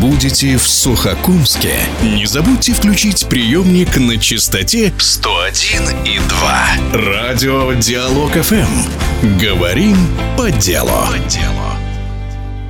будете в Сухокумске, не забудьте включить приемник на частоте 101,2. Радио Диалог ФМ. Говорим по делу.